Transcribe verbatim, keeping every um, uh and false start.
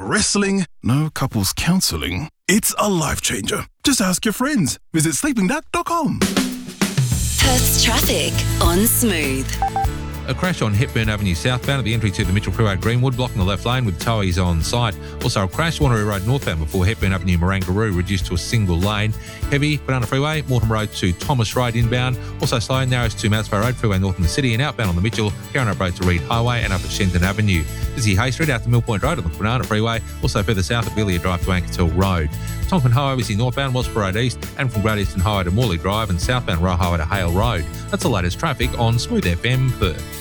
wrestling, no couples counselling. It's a life changer. Just ask your friends. Visit sleeping duck dot com. Perth's traffic on Smooth. A crash on Hepburn Avenue southbound at the entry to the Mitchell Freeway Greenwood, blocking the left lane with towies on site. Also a crash Wanneroo Road northbound before Hepburn Avenue Marangaroo, reduced to a single lane. Heavy Banana Freeway, Mortimer Road to Thomas Road inbound. Also slow narrows to Madsborough Road Freeway north in the city and outbound on the Mitchell, Garran Road to Reed Highway and up at Shenton Avenue. Busy Hay Street out to Mill Point Road on the Banana Freeway. Also further south at Villiers Drive to Ankertil Road. Tonkin Highway busy northbound Wellsborough Road East and from Great Eastern Highway to Morley Drive and southbound Roe Highway to Hale Road. That's the latest traffic on Smooth F M Perth.